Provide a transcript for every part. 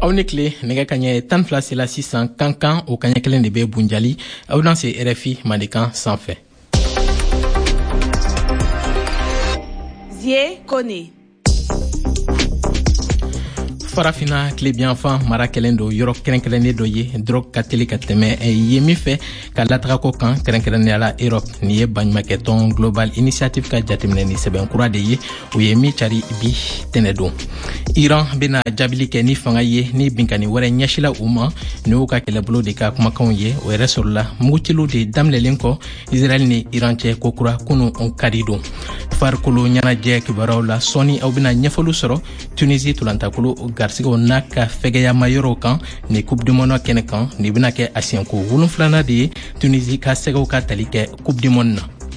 Awnekle nega kanye tan flasi la 600 kankan o kanye kelen de be bunjali audience RFI Manikan sans fait. Zie Kone Farafina Klebian fan mara kelen do yoro kelen do ye drog kateli kateme yemi fe ka latra ko kan kelen ala Europe ni ye banmaketon global initiative ka jatimne ni seben kura de ye o yemi chari bi tenedo Iran bena jabili ke ni fanga ye ni binkani wara nyashila uma ni o ka keleblo de ka kuma kan ye o resolla mugutilu de damlelen ko Israel ni Iran che ko kura kunu on kadido farkulu nyana je kibaraw la soni au bena nyefolu soro Tunisie tulantakulu garsigo naka fegeya mayoro kan ni coupe du monde kene kan ni bina ke asienko wulunflana de Tunisie ka sego ka talike coupe du monde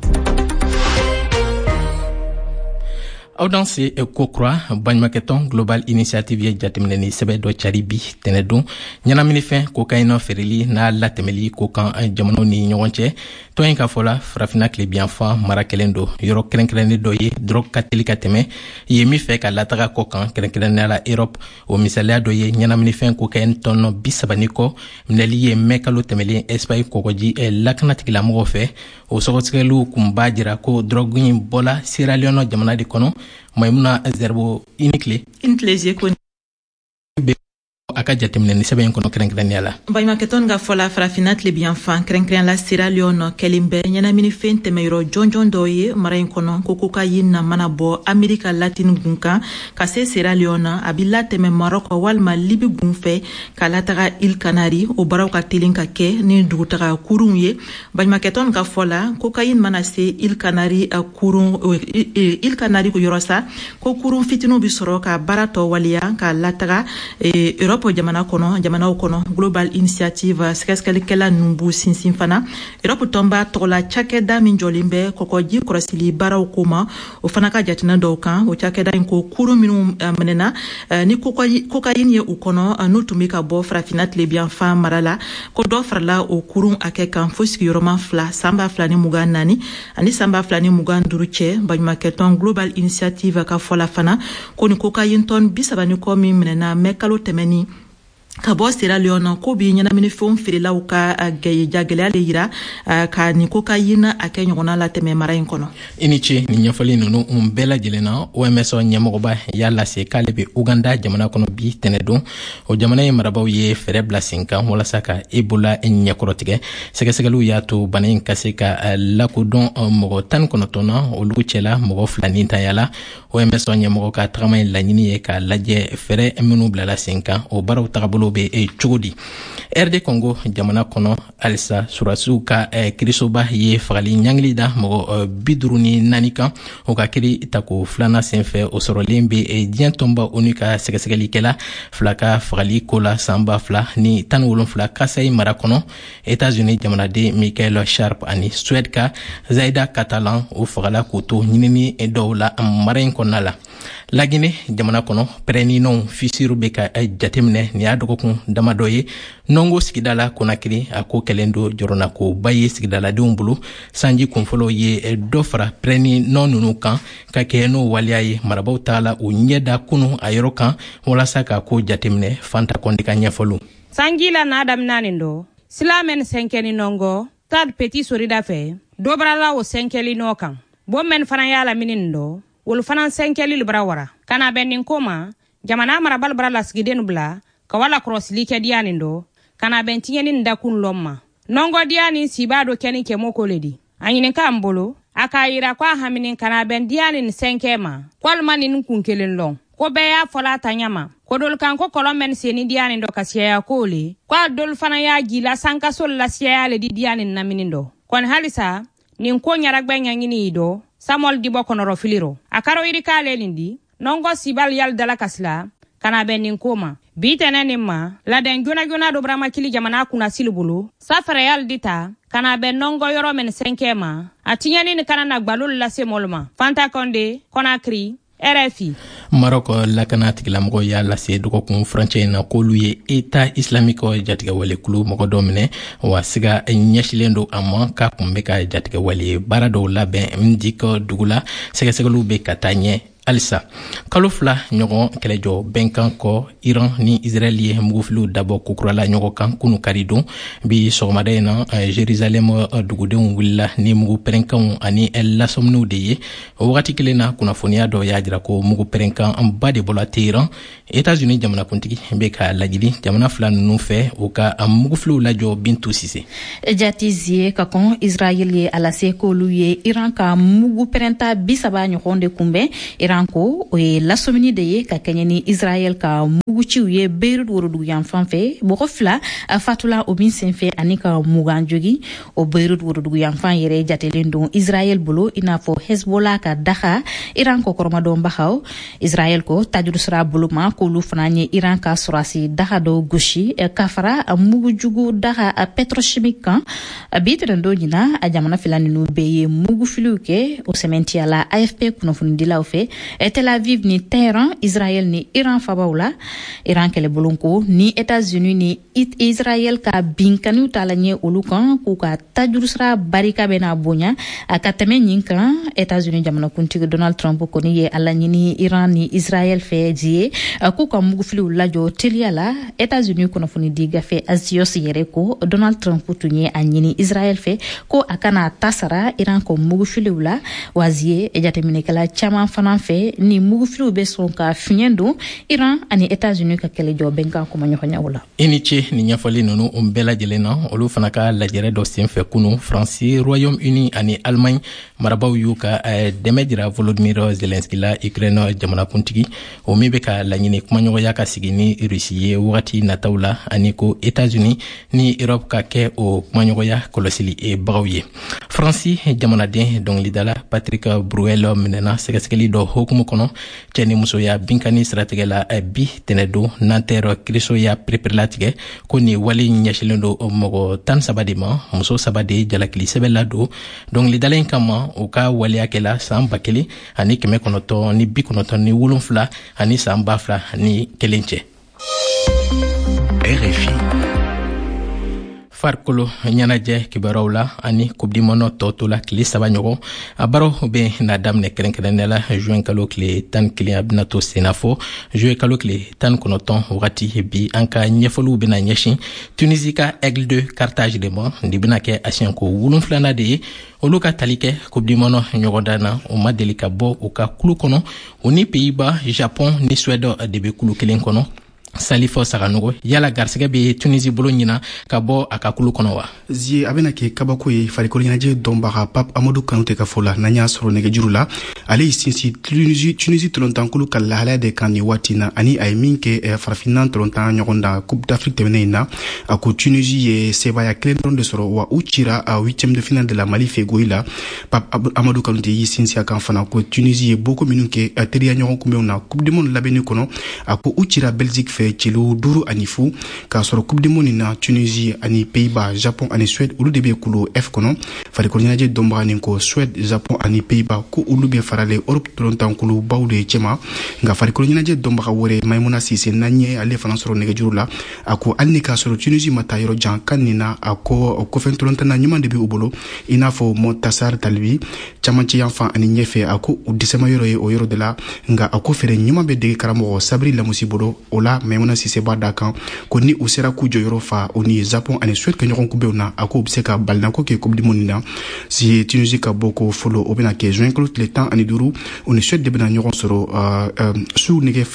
Audience et Kokra, Banmaketon, Global Initiative Jatimneni, Sebedo Charibi, Tenedon, Nyanamini fin, Kokaino Ferili, Na Latemeli, Kokan, Jamono ni Nyonche, Toyen Kafola, Frafina Klebianfa, Marakelendo, Yoro Krenkrene Doye, Drog Katelikateme, Yemi Feka Latara Kokan, Krenkrene la Europe, au Misalia Doye, Nyanamini fin, Kokain Tono Bisabaniko, Mneli Mekalo Temeli, Espai Kokoji, et Lakanatik la Morofe, au Sorotselu Kumbadira Ko, Droguin Bola, Sierra Leone, Jamana de Kono, Maimuna Zerbo Inikle Intlezie Kone aka jatemne ni sebe kono krenkren yala Banmaketon ga fola Farafinat Lebian fan krenkren la Sierra Leone kelimbe nyana mini fente meiro jonjon doye marain kono kokuka yinna manabo America Latin gunka kase Sierra Leone abila teme Morocco walma Libi gunfe kalatara Il Canari o baraw ka tilinka ke ni dugutara kurunye Banmaketon ga fola kokayin manase Il Canari kurun Il Canari ko yorosa ko kurun fitinu bisoro ka barato walia ka latara Europe jamana kono Global Initiative sekaskalikela numbu sinsinfana Europe tomba tola chakeda minjolimbe kokoji korasili baraw kuma o fanaka jatina dokan o chakeda inko kuru minu menena ni kokayin ye ukono nutumika bo Farafinat Lebian fa marala ko do farla o kurun akekan foski yoroma fla samba flani muganani ani samba flani mugan duruche Banmaketon Global Initiative ka fola fana ko ni kokayin ton bisabani ko mi menena mekalo temeni Kabo Sierra Leone ko bi nyana mini fon firila uka gaye jagele ale yira ka ni kokayina akenyo na la teme marain kono inichi ni nyafali nunu umbela jelena OMS nyamoba yalla se kalebe Uganda jamana kono bi tenedo o jamana marabaw ye fere blasinka wala saka Ebola nyakorotige segesegelu yato banin kaseka lakudon mogo tan kono tona o luchela mogo flani tayala OMS nyamogo ka tramay lanyini ye ka laje fere menu blala sinka o baraw tagabolo be chugodi RD Congo jamana kono alisa surasu ka krisoba ye fagali nyanglida mo biduruni nanika o ka kiri tako flana senfe o sorolembe dientomba onika segesegeli kela flaka fagali kola samba fla ni tanwolon fla kasai marakono États-Unis jamana de Michael Sharp ani Suède ka Zaida Catalan o fagala koto nyinini dowla marin konala la Guinée jamana kono preni non fisiru beka jatemne ni adokon damadoye nongo sigidala konakiri ako kelendo jorona ko baye sigidala dumbulu sanji konfolo ye dofra preni non nunu kan ka keno waliaye marabaw tala o nyeda kunu ayrokan wala saka ko jatemne fanta kondika nyafolu sanji la nadam nanindo silamen senkeni nongo tad petit sorida fe dobrala o senkeli nokan bommen fana yala minindo wol fanan senkeli librawara kana benin koma jamana marabal brala sigidenu bla ka wala cross like dianindo kana ben tinyeni ndakun lomma nongo diani sibado keni ke mokoledi anyine kambolo akayira kwa haminin kana ben diani senkema kwalmanin kunkelen long ko beya fola tanyama ko dol kan ko kolomen seni diani ndo kasiya kole kwa dol fana ya gila sanka sol la siya le di diani naminindo kon halisa nin ko nyaragbe nyangini do samol dibo konoro filiro akaro iri kale lindi nongo sibal yal dala kasla kana benin koma bitene ma la den jona do brama kili jamana kuna silubulu safara yal dita kana ben nongo yoro men senkema atinyani ni kana na gbalul la semolma fanta konde Conakry RFI Maroko lakanati la mgo ya la se doko kun franche na kolu ye eta islamiko jatiga wale kulu moko domine wa siga nyashilendo ama ka kumbeka jatiga wale barado labe mdiko dugula sega segelu be katanye alisa kalo fila ɲɔgɔn kɛlɛjɔ bɛnkan kɔ Iran ni Israel ye mugufiliw dabɔ kukurala ɲɔgɔn kan kunu karidon bi sɔgɔmada in na Jerusalem dugudenw wulila ni mugu pɛrɛnkanw ani lasɔminiw de ye o wagati kelen na kunnafoniya dɔ y'a jira ko mugu pɛrɛnkan ba de bɔla Tehran États-Unis jamanakuntigi bɛ ka lajili jamana fila ninnu fɛ u ka mugufiliw lajɔ Bintu Sise jatizie ka kɔn Israel ye alase k'olu ye Iran ka mugu pɛrɛnta 30 ɲɔgɔn de kunbɛn Iran ko o ye lasɔmini de ye ka kɛɲɛ ni Israel ka muguciw ye Beirut worodugu yanfan fɛ mɔgɔ fila fatula o min senfɛ ani ka mugan jogi o Beirut worodugu yanfan yɛrɛ jatelen don Israel bolo i n'a fɔ Hezbollah ka daga Iran ko kɔrɔmadɔnbagaw Israel ko tajurusira bolo ma k'olu fana ye Iran ka sɔrɔsi daga dɔ gosi ka fara mugujugu daga petrochimique kan bi tɛnɛndon ɲina a jamana fila ninnu bɛɛ ye mugufiliw kɛ o sɛmɛntiya la AFP kunnafonidilaw fɛ Tel Aviv ni Tehran Israel ni Iran fabaw la Iran kɛlɛbolo ko ni États-Unis ni Israel ka binkaniw tala ɲɛ olu kan k'u ka tajurusira barika bɛna bonya a ka tɛmɛ ɲin kan États-Unis jamanakuntigi Donald Trump kɔni ye a laɲini Iran ni Israel fɛ di ye k'u ka mugufiliw lajɔ teliya la États-Unis kunnafonidi gafe Axios yɛrɛ ko Donald Trump tun ye a ɲini Israel fɛ ko a kana ta sara Iran ko mugufiliw la wazi ye jateminɛkɛla caman fana fɛ ni mugufiliw bɛ sɔn ka fiɲɛ don Iran ani États-Unis ka kɛlɛjɔ bɛnkan kuma ɲɔgɔnyaw la i ni ce ni ɲɛfɔli ninnu bɛɛ lajɛlen na olu fana ka lajɛrɛ dɔ senfɛ kunu Faransi Royaume-Uni ani Allemagne marabaw y'u ka dɛmɛ jira Volodymyr Zelensky la Ukraine jamanakuntigi o min bɛ ka laɲini kumaɲɔgɔnya ka sigi ni Russie ye wagati nataw la ani ko États-Unis ni Europe ka kɛ o kumaɲɔgɔnya kɔlɔsili bagaw ye Faransi jamanaden dɔnkilidala Patrick Bruel minɛna sɛgɛsɛgɛli dɔ hukumu kɔnɔ cɛ ni musoya binkani siratigɛ la bi tɛnɛdon Nanterre Kristo y'a pereperilatigɛ ko ni wali ɲɛsilen do mɔgɔ 13 de ma muso 3 de jalakili sɛbɛn la don dɔnkilidala in kama u ka waliyakɛla san 1000 ani 997 ani san 2001 cɛ RFI farikolo ɲɛnajɛ kibaruw la ani coupe du monde tɔ to la tile 3 ɲɔgɔn a baaraw bɛ na daminɛ kɛrɛnkɛrɛnnenya la juin kalo tile 11 a bɛna to senna fɔ juillet kalo tile 19 wagati bi an ka ɲɛfɔliw bɛna ɲɛsin Tunisie ka Aigle de Carthage de ma nin bɛna kɛ a siɲɛko 7 de ye olu ka tali kɛ coupe du monde ɲɔgɔndan na o ma deli ka bɔ u ka kulu kɔnɔ o ni Pays-Bas Japon ni Suède de bɛ kulu kelen kɔnɔ Salifo Saganogo yala garsɛgɛ bɛ Tunisie bolo ɲina ka bɔ a ka kulu kɔnɔ wa zie a bɛna kɛ kabako ye farikolo ɲɛnajɛ dɔnbaga Pape Amadou Kanouté ka fɔ la n'an y'a sɔrɔ nɛgɛjuru la ale y'i sinsin Tunisie tɔlɔntankulu ka lahalaya de kan nin waati na ani a ye min kɛ farafinna tɔlɔntan ɲɔgɔn da Coupe d'Afrique tɛmɛnen in na a ko Tunisie ye sebaya kelen dɔrɔn de sɔrɔ wa u cira a 8e de finale de la Mali fɛ Goyi la Pape Amadou Kanouté y'i sinsin a kan fana ko Tunisie ye boko minnu kɛ teriya ɲɔgɔn kunbɛnw na Coupe du monde labɛnni kɔnɔ a ko u cira Belgique fɛ cilo 5 ani fu k'a sɔrɔ Coupe du monde na Tunisie ani Pays-Bas Japon ani Suède olu de bɛ kulo F kɔnɔ farikolo ɲɛnajɛ dɔnbaga nin ko Suède Japon ani Pays-Bas ko olu bɛ farale Europe tɔlɔntankulu baw de cɛma nka farikolo ɲɛnajɛ dɔnbaga wɛrɛ Maimouna Sise n'an ye ale fana sɔrɔ nɛgɛjuru la a ko hali ni k'a sɔrɔ Tunisie ma taa yɔrɔ jan kan nin na a ko o kɔfɛ tɔlɔntana ɲuman de bɛ u bolo i n'a fɔ Montassar Talbi camancɛ yanfan ani ɲɛfɛ a ko u dɛsɛma yɔrɔ ye o yɔrɔ de la nka a ko fɛrɛ ɲuman bɛ dege karamɔgɔ Sabri Lamusi bolo o la Maimouna Sise b'a da kan ko ni u sera k'u jɔyɔrɔ fa o ni Japon ani Suède ka ɲɔgɔn kunbɛnw na a ko u bɛ se ka balinako kɛ Coupe du monde na si Tunisie ka bɔ ko fɔlɔ o bɛna kɛ juin kalo tile 15 o ni Suède de bɛna ɲɔgɔn sɔrɔ su nɛgɛ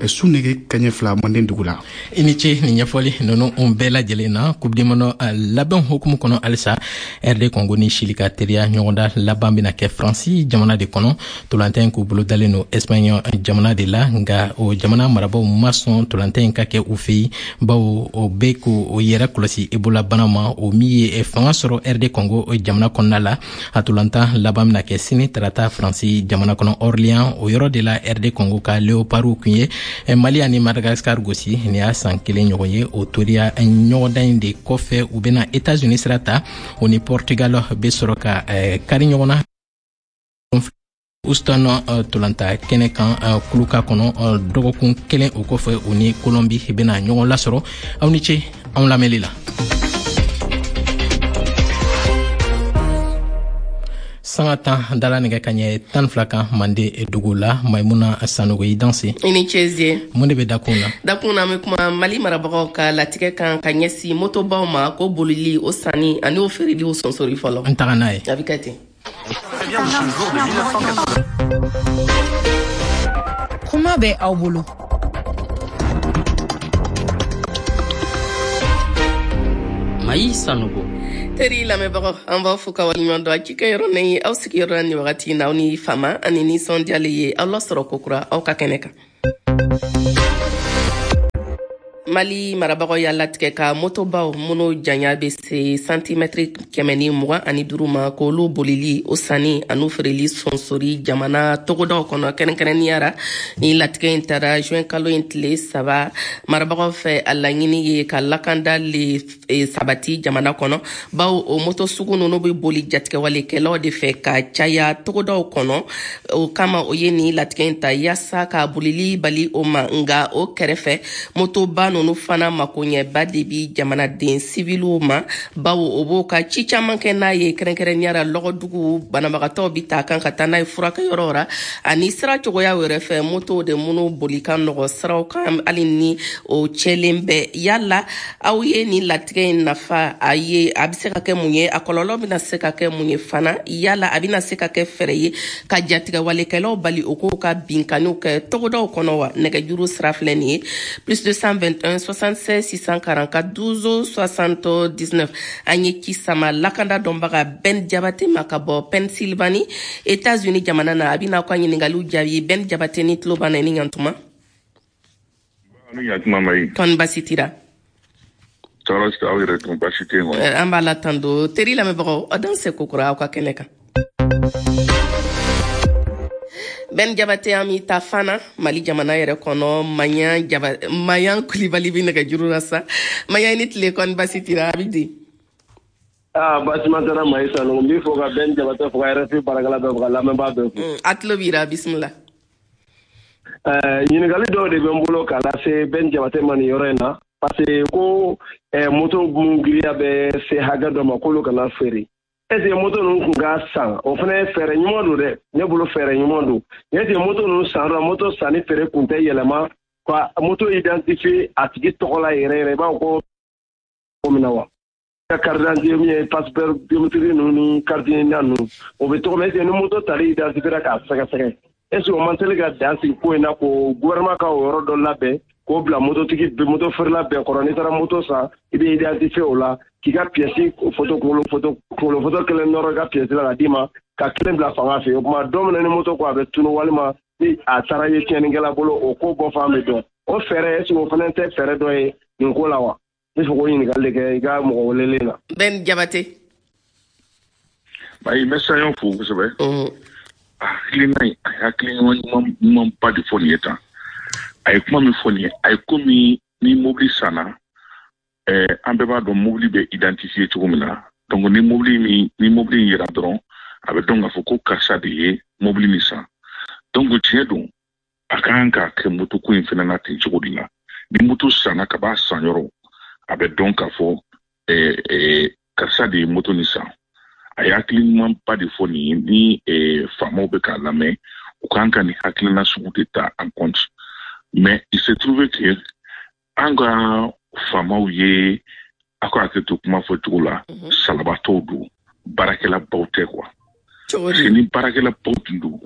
kaɲɛ 2 Manden dugu la i ni ce ni ɲɛfɔli ninnu bɛɛ lajɛlen na Coupe du monde labɛn hukumu kɔnɔ halisa RD Congo ni Chili ka teriya ɲɔgɔnda laban bɛna kɛ Faransi jamana de kɔnɔ tolantan in k'u bolo dalen no Espagne jamana de la nka o jamana marabaw ma sɔn tolantan in ka kɛ u fɛ yen bawo o bɛ k'o yɛrɛ kɔlɔsi Ebola bana ma o min ye fanga sɔrɔ RD Congo jamana kɔnɔna la a tolantan laban bɛna kɛ sini tarata Faransi jamana kɔnɔ Orléans o yɔrɔ de la RD Congo ka Léopards kun ye Mali ani Madagascar gosi ni y'a san 1 ɲɔgɔn ye o toriya ɲɔgɔndan in de kɔfɛ u bɛna États-Unis sira ta o ni Portugal bɛ sɔrɔ ka kari ɲɔgɔn na Houston tolanta kɛnɛ kan kuluka kɔnɔ dɔgɔkun 1 o kɔfɛ u ni Colombie bɛna ɲɔgɔn lasɔrɔ aw ni ce anw lamɛnli la sangata dala nege kanye tan flaka mande dugula maimuna sanogo idansi ini chezie munde be dakuna me kuma Mali marabagaw ka latigɛ kan ka ɲɛsi motobaw ma ko bolili o sani ani o feereli o sonsori fɔlɔ ntaga n'a ye a bɛ kɛ ten. kuma bɛ aw bolo Mayi Sanogo teri lamɛnbagaw an b'a fɔ ka waleɲuman dɔn a ci kɛ yɔrɔ ni aw sigiyɔrɔ ni wagati na aw ni fama ani nisɔndiyalen ye aw lasɔrɔ kokura aw ka kɛnɛ kan. Mali marabagaw y'a latigɛ ka motobaw minnu janya bɛ se santimɛtiri 125 ma k'olu bolili o sanni ani feereli sonsori jamana togodaw kɔnɔ kɛrɛnkɛrɛnniyara ni latigɛ in taara juin kalo in tile 3 marabagaw fɛ a laɲini ye ka lakanda le sabati jamana kɔnɔ bawo o moto sugu ninnu bɛ boli jatigɛwalekɛlaw de fɛ ka caya togodaw kɔnɔ o kama o ye ni latigɛ in ta yaasa ka bolili bali o ma nga o kɛrɛfɛ motoba nunu fana makoɲɛba de bi jamanaden siviluw ma bawo o b'o ka ci caman kɛ n'a ye kɛrɛnkɛrɛnniyara lɔgɔdugu banabagatɔw bi ta kan ka taa n'a ye furakɛyɔrɔ ra ani sira cogoya wɛrɛ fɛ moto de minnu boli ka nɔgɔ siraw kan hali ni o cɛlen bɛ yala aw ye ni latigɛ in nafa a bɛ se ka kɛ mun ye a kɔlɔlɔ bɛna se ka kɛ mun ye fana yala a bɛna se ka kɛ fɛrɛ ye ka jatigɛwalekɛlaw bali o k'o ka binkaniw kɛ togodaw kɔnɔ wa nɛgɛjuru sira filɛ nin ye plus 221 76 644 12 79 an ye ci sama lakanda dɔnbaga Ben Jabate ma ka bɔ Pennsylvanie États-Unis jamana na a bɛna ka ɲininkaliw jaabi Ben Jabate ni tulo b'an na ni ɲantuma. Tɔn basi tira. An b'a la tan don teri lamɛnbagaw a dan se kokura aw ka kɛnɛ kan. Ben Jabate an mi ta fana Mali jamana yɛrɛ kɔnɔ Mayan Kulibali bi nɛgɛjuru la sa Mayan ni tile kɔni basi tira a bi di. Basima tara Mayi Sanogo n b'i fɔ ka Ben Jabate fɔ ka RFI baarakɛla bɛɛ fɔ ka lamɛnbaa bɛɛ fɔ. A tulo b'ira bisimila. Ɲininkali dɔw de bɛ n bolo k'a lase Ben Jabate ma nin yɔrɔ in na parce que ko moto mun giriya bɛ se hakɛ dɔ ma k'olu kana feere. Est-ce que moto ninnu kun ka san o fana ye fɛɛrɛ ɲuman don dɛ ne bolo fɛɛrɛ ɲuman don est-ce que moto ninnu san la moto sanni feere kun tɛ yɛlɛma ka moto identifier a tigi tɔgɔ la yɛrɛ yɛrɛ i b'a fɔ ko min na wa ka carte d'identité min ye passeport biométrique ninnu ni carte d'identité ninnu o bɛ tɔgɔ min est-ce que ni moto tali identifier k'a sɛgɛsɛgɛ est-ce que o man teli ka dan sigi ko in na ko gouvernement ka o yɔrɔ dɔ labɛn k'o bila moto feerela bɛɛ kɔrɔ n'i taara moto san i bɛ identifier o la k'i ka pièce kunkolo foto kelen nɔrɔ i ka pièce la ka d'i ma ka kelen bila fanga fɛ o kuma dɔ min ni moto ko a bɛ tunu walima ni a taara ye tiɲɛnikɛla bolo o ko bɔ fan bɛ dɔn o fɛɛrɛ est-ce que o fana tɛ fɛɛrɛ dɔ ye nin ko la wa ne fɛ k'o ɲininkali de kɛ i ka mɔgɔ welelen na. Ben Jabate. Mayi n bɛ saɲɔ fo kosɛbɛ. Hakilina in a ye hakilina ɲumanba de fɔ nin ye tan a ye kuma min fɔ nin ye a ye komi ni mobili sanna an bɛɛ b'a dɔn mobili bɛ identifier cogo min na donc ni mobili in yera dɔrɔn a bɛ dɔn k'a fɔ ko karisa de ye mobili min san donc tiɲɛ don a kan ka kɛ moto ko in fana na ten cogo de la ni moto sanna ka b'a san yɔrɔ a bɛ dɔn k'a fɔ karisa de ye moto nin san a ye hakiliɲumanba de fɔ nin ye ni faamaw bɛ k'a lamɛn u kan ka nin hakilina sugu de ta en compte mais il se trouve que an ka faamaw ye a ko hakili to kuma fɔ cogo la salabatɔw don baarakɛlabaw tɛ quoi parce que ni baarakɛlabaw tun don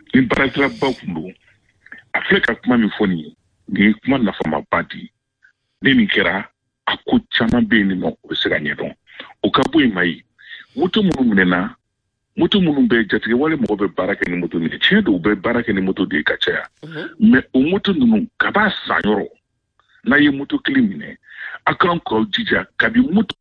a filɛ ka kuma min fɔ nin ye nin ye kuma nafamaba di ni nin kɛra a ko caman bɛ yen nin nɔ o bɛ se ka ɲɛdɔn o ka bɔ yen Mayi moto minnu minɛna moto minnu bɛ jatigɛ wale mɔgɔ bɛ baara kɛ ni moto min ye tiɲɛ don u bɛ baara kɛ ni moto de ye ka caya mais o moto ninnu ka b'a san yɔrɔ n'a ye moto kelen minɛ a kan k'aw jija kabi moto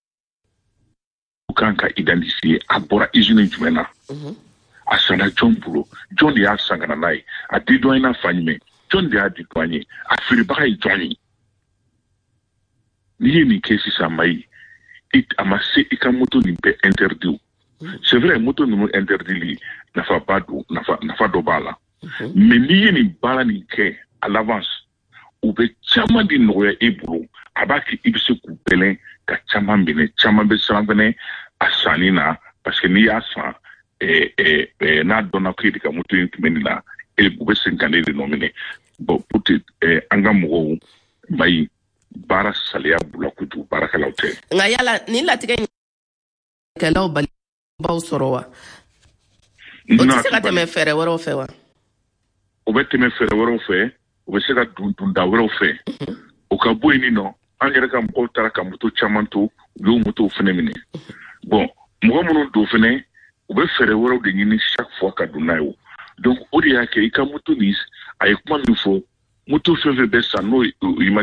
kan ka identifier a bɔra usine jumɛn na a sanna jɔn bolo jɔn de y'a san ka na n'a ye a di dɔn n'a fa ɲumɛn jɔn de y'a di dɔn ye a feerebaga ye jɔn ye n'i ye nin kɛ sisan Mayi a ma se i ka moto nin bɛɛ interdit c'est vrai moto ninnu interdit nafa dɔ b'a la mais n'i ye nin baara nin kɛ à l'avance u bɛ caman de nɔgɔya e bolo a b'a kɛ i bɛ se k'u bɛlɛn ka caman minɛ caman bɛ siran fɛnɛ a sanni na parce que n'i y'a san n'a donna ko ka moto in tun la u bɛ sen kan de nomine bon pour an ka mɔgɔw mayi baara saliya bula kojugu baarakɛlaw tɛ nka yala ni latigɛ kɛlaw balibaw sɔrɔ wa o tɛ se ka tɛmɛ fɛɛrɛ wɛrɛw fɛ wa o bɛ tɛmɛ fɛɛrɛ wɛrɛw fɛ o bɛ se ka dunda wɛrɛw fɛ o ka bɔ yen nɔ an yɛrɛ ka mɔgɔw taara ka moto caman to u y'o motow fɛnɛ minɛ bon mɔgɔ minnu don fɛnɛ u bɛ fɛɛrɛ wɛrɛw de ɲini chaque fois ka don n'a ye donc o de y'a kɛ i ka moto ni a ye kuma min fɔ moto fɛn fɛn bɛ san n'o i ma